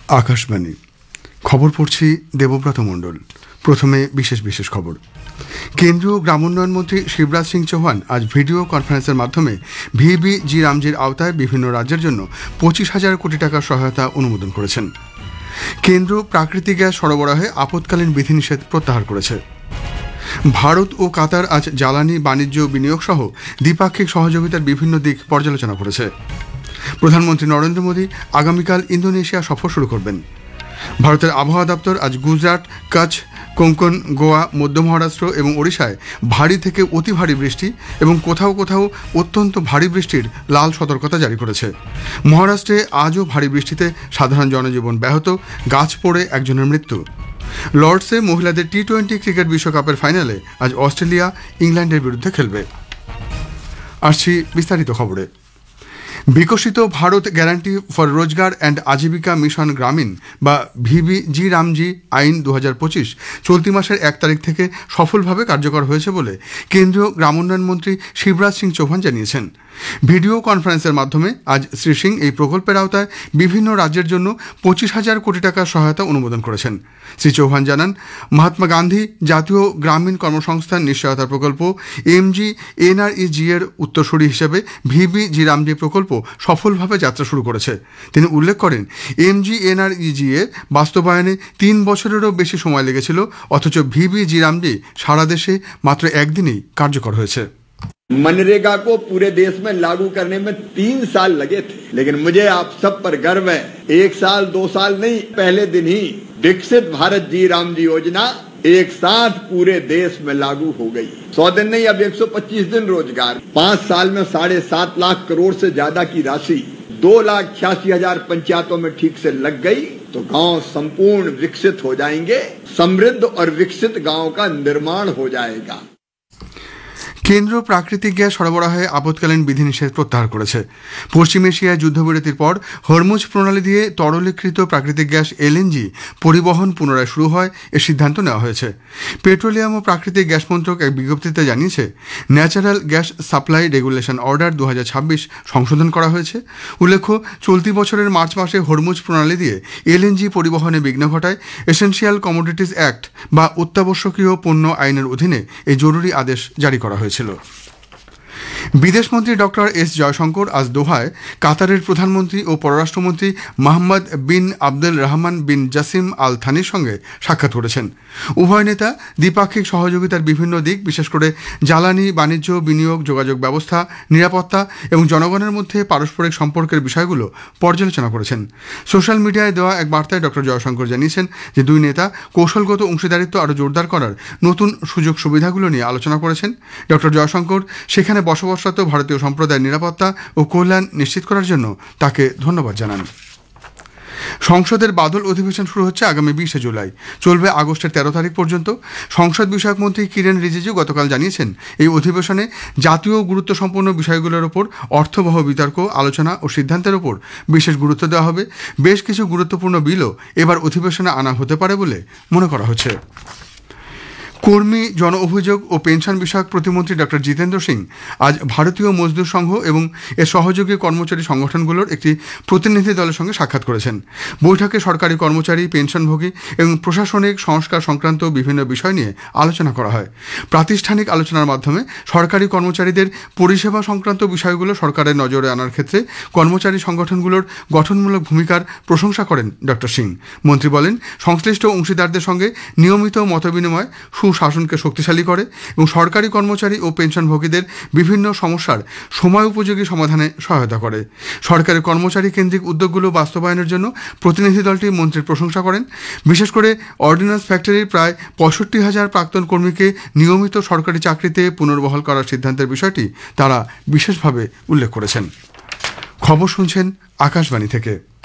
আকাশবাণী খবর পড়ছি দেবব্রত মণ্ডল। প্রথমে বিশেষ খবর। কেন্দ্রীয় গ্রামোন্নয়ন মন্ত্রী শিবরাজ সিং চৌহান আজ ভিডিও কনফারেন্সের মাধ্যমে ভিবিজি রামজির আওতায় বিভিন্ন রাজ্যের জন্য 25,000 কোটি টাকার সহায়তা অনুমোদন করেছেন। কেন্দ্র প্রাকৃতিক গ্যাস সরবরাহে আপৎকালীন বিধিনিষেধ প্রত্যাহার করেছে। ভারত ও কাতার আজ জ্বালানি, বাণিজ্য, বিনিয়োগ সহ দ্বিপাক্ষিক সহযোগিতার বিভিন্ন দিক পর্যালোচনা করেছে। প্রধানমন্ত্রী নরেন্দ্র মোদী আগামীকাল ইন্দোনেশিয়া সফর শুরু করবেন। ভারতের আবহাওয়া দপ্তর আজ গুজরাট, কচ্ছ, কোঙ্কণ, গোয়া, মধ্য মহারাষ্ট্র এবং ওড়িশায় ভারী থেকে অতি ভারী বৃষ্টি এবং কোথাও কোথাও অত্যন্ত ভারী বৃষ্টির লাল সতর্কতা জারি করেছে। মহারাষ্ট্রে আজও ভারী বৃষ্টিতে সাধারণ জনজীবন ব্যাহত, গাছ পড়ে একজনের মৃত্যু। লর্ডসে মহিলাদের টি-20 ক্রিকেট বিশ্বকাপের ফাইনালে আজ অস্ট্রেলিয়া ইংল্যান্ডের বিরুদ্ধে খেলবে। আসছি বিস্তারিত খবরে। বিকশিত ভারত গ্যারান্টি ফর রোজগার অ্যান্ড আজীবিকা মিশন গ্রামীণ বা ভিবিজি রামজি আইন 2025 চলতি মাসের 1 তারিখ থেকে সফলভাবে কার্যকর হয়েছে বলে কেন্দ্রীয় গ্রামোন্নয়ন মন্ত্রী শিবরাজ সিং চৌহান জানিয়েছেন। ভিডিও কনফারেন্সের মাধ্যমে আজ শ্রী সিং এই প্রকল্পের আওতায় বিভিন্ন রাজ্যের জন্য 25,000 কোটি টাকার সহায়তা অনুমোদন করেছেন। শ্রী চৌহান জানান, মহাত্মা গান্ধী জাতীয় গ্রামীণ কর্মসংস্থান নিশ্চয়তা প্রকল্প MGNREG এর উত্তরসূরি হিসেবে ভিবিজি রামজি প্রকল্প সফলভাবে যাত্রা শুরু করেছে। তিনি উল্লেখ করেন, MGNREG এর বাস্তবায়নে 3 বছরেরও বেশি সময় লেগেছিল, অথচ ভিবিজি রামজি সারা দেশে মাত্র একদিনেই কার্যকর হয়েছে। मनरेगा को पूरे देश में लागू करने में 3 साल लगे थे, लेकिन मुझे आप सब पर गर्व है, 1 साल 2 साल नहीं, पहले दिन ही विकसित भारत जी राम जी योजना एक साथ पूरे देश में लागू हो गई। 100 दिन नहीं, अब 125 दिन रोजगार। 5 साल में 7.5 लाख करोड़ से ज्यादा की राशि 2,88,000 पंचायतों में ठीक से लग गई, तो गांव संपूर्ण विकसित हो जाएंगे। समृद्ध और विकसित गांव का निर्माण हो जाएगा। কেন্দ্র প্রাকৃতিক গ্যাস সরবরাহে আপৎকালীন বিধিনিষেধ প্রত্যাহার করেছে। পশ্চিম এশিয়ায় যুদ্ধবিরতির পর হরমুজ প্রণালী দিয়ে তরলীকৃত প্রাকৃতিক গ্যাস LNG পরিবহন পুনরায় শুরু হয়, এ সিদ্ধান্ত নেওয়া হয়েছে। পেট্রোলিয়াম ও প্রাকৃতিক গ্যাস মন্ত্রক এক বিজ্ঞপ্তিতে জানিয়েছে, natural gas supply regulation order 2026 সংশোধন করা হয়েছে। উল্লেখ্য, চলতি বছরের মার্চ মাসে হরমুজ প্রণালী দিয়ে LNG পরিবহনে বিঘ্ন ঘটায় এসেনশিয়াল কমোডিটিস অ্যাক্ট বা অত্যাবশ্যকীয় পণ্য আইনের অধীনে এই জরুরি আদেশ জারি করা হয়েছে। বিদেশমন্ত্রী ডক্টর এস জয়শঙ্কর আজ দোহায় কাতারের প্রধানমন্ত্রী ও পররাষ্ট্রমন্ত্রী মোহাম্মদ বিন আবদুল রহমান বিন জাসিম আল থানির সঙ্গে সাক্ষাৎ করেছেন। উভয় নেতা দ্বিপাক্ষিক সহযোগিতার বিভিন্ন দিক, বিশেষ করে জ্বালানি, বাণিজ্য, বিনিয়োগ, যোগাযোগ ব্যবস্থা, নিরাপত্তা এবং জনগণের মধ্যে পারস্পরিক সম্পর্কের বিষয়গুলো পর্যালোচনা করেছেন। সোশ্যাল মিডিয়ায় দেওয়া এক বার্তায় ডক্টর জয়শঙ্কর জানিয়েছেন যে দুই নেতা কৌশলগত অংশীদারিত্ব আরও জোরদার করার নতুন সুযোগ সুবিধাগুলো নিয়ে আলোচনা করেছেন। ডক্টর জয়শঙ্কর সেখানে বসবাসরত ভারতীয় সম্প্রদায়ের নিরাপত্তা ও কল্যাণ নিশ্চিত করার জন্য তাকে ধন্যবাদ জানান। সংসদের বাদল অধিবেশন শুরু হচ্ছে আগামী 20 জুলাই, চলবে আগস্টের 13 তারিখ পর্যন্ত। সংসদ বিষয়ক মন্ত্রী কিরেন রিজিজু গতকাল জানিয়েছেন, এই অধিবেশনে জাতীয় গুরুত্বসম্পন্ন বিষয়গুলোর ওপর অর্থবহ বিতর্ক, আলোচনা ও সিদ্ধান্তের ওপর বিশেষ গুরুত্ব দেওয়া হবে। বেশ কিছু গুরুত্বপূর্ণ বিলও এবার অধিবেশনে আনা হতে পারে বলে মনে করা হচ্ছে। কর্মী, জন অভিযোগ ও পেনশন বিষয়ক প্রতিমন্ত্রী ডক্টর জিতেন্দ্র সিং আজ ভারতীয় মজদুর সংঘ এবং এর সহযোগী কর্মচারী সংগঠনগুলোর একটি প্রতিনিধি দলের সঙ্গে সাক্ষাৎ করেছেন। বৈঠকে সরকারি কর্মচারী, পেনশনভোগী এবং প্রশাসনিক সংস্কার সংক্রান্ত বিভিন্ন বিষয় নিয়ে আলোচনা করা হয়। প্রাতিষ্ঠানিক আলোচনার মাধ্যমে সরকারি কর্মচারীদের পরিষেবা সংক্রান্ত বিষয়গুলো সরকারের নজরে আনার ক্ষেত্রে কর্মচারী সংগঠনগুলোর গঠনমূলক ভূমিকার প্রশংসা করেন ডক্টর সিং। মন্ত্রী বলেন, সংশ্লিষ্ট অংশীদারদের সঙ্গে নিয়মিত মতবিনিময় সুশাসনকে শক্তিশালী করে এবং সরকারি কর্মচারী ও পেনশনভোগীদের বিভিন্ন সমস্যার সময় উপযোগী সমাধানে সহায়তা করে। সরকারি কর্মচারী কেন্দ্রিক উদ্যোগগুলো বাস্তবায়নের জন্য প্রতিনিধি দলটি মন্ত্রীর প্রশংসা করেন। বিশেষ করে অর্ডিন্যান্স ফ্যাক্টরির প্রায় 65,000 প্রাক্তন কর্মীকে নিয়মিত সরকারি চাকরিতে পুনর্বহাল করার সিদ্ধান্তের বিষয়টি তারা বিশেষভাবে উল্লেখ করেছেন। খবর শুনছেন আকাশবাণী থেকে।